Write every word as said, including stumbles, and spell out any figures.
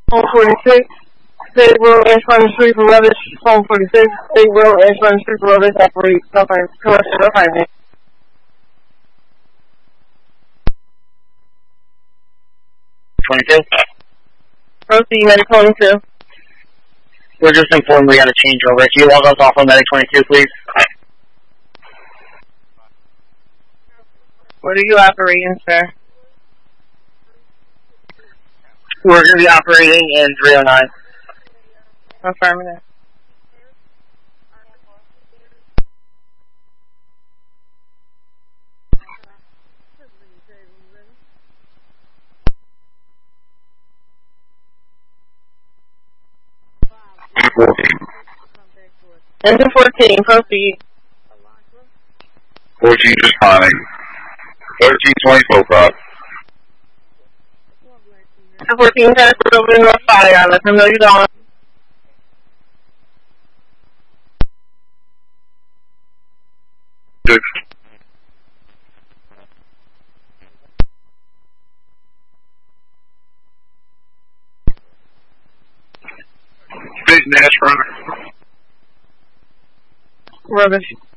Home forty-six, State Road, Ashland Street for rubbish. Home forty-six, State Road, Ashland Street for rubbish. Operate commercial refinement. twenty-two? Proceed, Medic twenty-two. We're just informed we got a changeover. Can you log us off on Medic twenty-two, please? What are you operating, sir? We're going to be operating in three oh nine. Affirmative. Engine fourteen, proceed. fourteen responding. thirteen twenty-four, Bob. Engine fourteen, trying to put over in North Fire. Let them know you're gone. Six. Big Nash runner. Rubbish.